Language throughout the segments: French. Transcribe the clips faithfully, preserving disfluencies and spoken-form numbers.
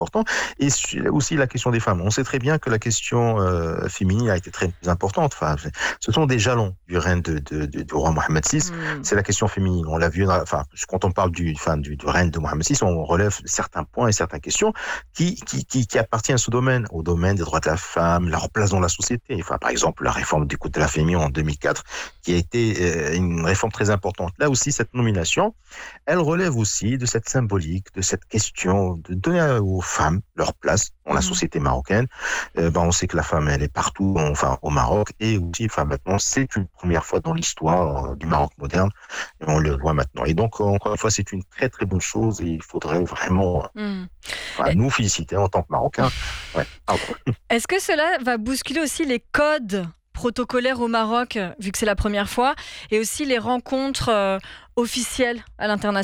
important. Et aussi la question des femmes. On sait très bien que la question euh, féminine a été très importante. Enfin, ce sont des jalons du règne de, de, de, du roi Mohammed six. Mm. C'est la question féminine. On l'a vu, enfin, quand on parle du, enfin, du, du règne de Mohammed six, on relève certains points et certaines questions qui, qui, qui, qui appartiennent à ce domaine, au domaine des droits de la femme, leur place dans la société. Enfin, par exemple, la réforme du code de la famille en deux mille quatre, qui a été euh, une réforme très importante. Là aussi, cette nomination, elle relève aussi de cette symbolique, de cette question de donner aux femmes leur place dans la société marocaine. Euh, ben, on sait que la femme, elle est partout, enfin, au Maroc, et aussi, enfin, maintenant, c'est une première fois dans l'histoire euh, du Maroc moderne, et on le voit maintenant. Et donc, encore une fois, c'est une très, très bonne chose, et il faudrait vraiment, mmh. enfin, nous féliciter en tant que Marocains. Ouais. Est-ce que cela va bousculer aussi les codes protocolaires au Maroc, vu que c'est la première fois, et aussi les rencontres euh, officielles à l'international ?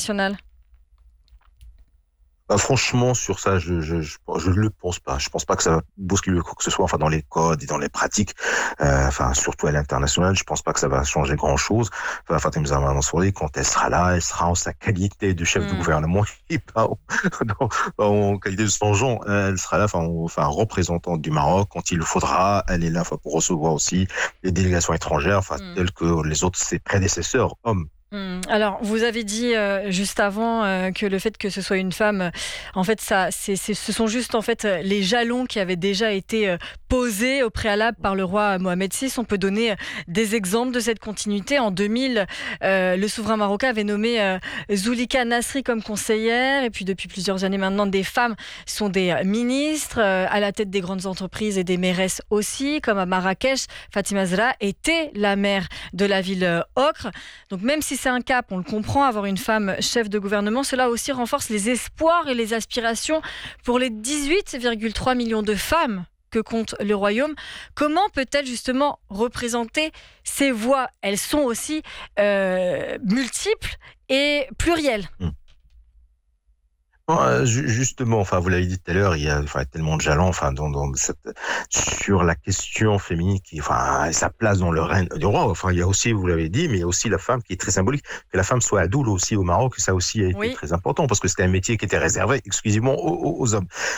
Bah, franchement, sur ça, je je je je le pense pas. Je pense pas que ça va bousculer quoi que ce soit, enfin dans les codes et dans les pratiques, euh, enfin surtout à l'international. Je pense pas que ça va changer grand chose. Enfin, Fatima Zahra Mansouri, quand elle sera là, elle sera en sa qualité de chef mmh. de gouvernement et pas en, en, en qualité de son genre. Elle sera là, enfin, enfin représentante du Maroc quand il le faudra. Elle est là, enfin pour recevoir aussi les délégations étrangères, enfin mmh. telles que les autres ses prédécesseurs hommes. Mmh. Alors, vous avez dit euh, juste avant euh, que le fait que ce soit une femme, euh, en fait, ça, c'est, c'est, ce sont juste en fait les jalons qui avaient déjà été euh, posés au préalable par le roi Mohammed six. On peut donner des exemples de cette continuité. En deux mille, euh, le souverain marocain avait nommé euh, Zulika Nasri comme conseillère, et puis depuis plusieurs années maintenant, des femmes sont des ministres euh, à la tête des grandes entreprises et des mairesses aussi, comme à Marrakech. Fatima Zahra était la maire de la ville euh, Ocre. Donc, même si c'est un cap, on le comprend, avoir une femme chef de gouvernement, cela aussi renforce les espoirs et les aspirations pour les dix-huit virgule trois millions de femmes que compte le royaume. Comment peut-elle justement représenter ces voix ? Elles sont aussi euh, multiples et plurielles. Mmh. Euh, justement, enfin, vous l'avez dit tout à l'heure, il y a enfin, tellement de jalons, enfin, dans, dans cette, sur la question féminine qui, enfin, sa place dans le règne du roi. Enfin, il y a aussi, vous l'avez dit, mais il y a aussi la femme qui est très symbolique. Que la femme soit adoule aussi au Maroc, ça aussi a été oui. très important parce que c'était un métier qui était réservé exclusivement aux, aux hommes.